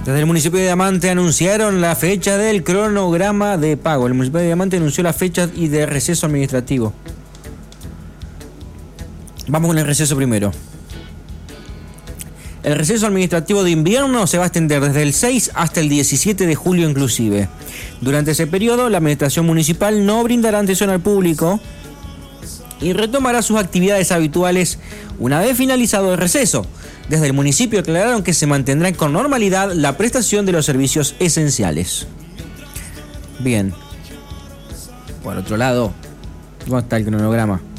Desde el municipio de Diamante anunciaron la fecha del cronograma de pago. El municipio de Diamante anunció la fecha y de receso administrativo. Vamos con el receso primero. El receso administrativo de invierno se va a extender desde el 6 hasta el 17 de julio inclusive. Durante ese periodo, la administración municipal no brindará atención al público y retomará sus actividades habituales una vez finalizado el receso. Desde el municipio aclararon que se mantendrá con normalidad la prestación de los servicios esenciales. Bien. Por otro lado, ¿cómo está el cronograma?